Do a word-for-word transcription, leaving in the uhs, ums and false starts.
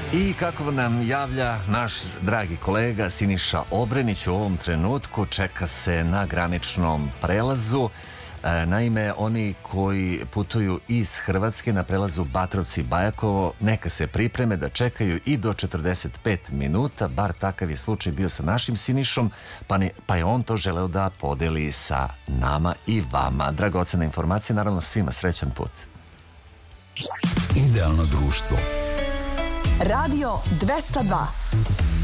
I kako nam javlja naš dragi kolega Siniša Obrenić, u ovom trenutku čeka se na graničnom prelazu. Naime, oni koji putuju iz Hrvatske na prelazu Batrovci-Bajakovo neka se pripreme da čekaju i do četrdeset pet minuta, bar takav je slučaj bio sa našim Sinišom, pa, ne, pa je on to želeo da podeli sa nama i vama. Dragocena informacija, naravno svima srećan put. Idealno društvo. Radio dvesta dva.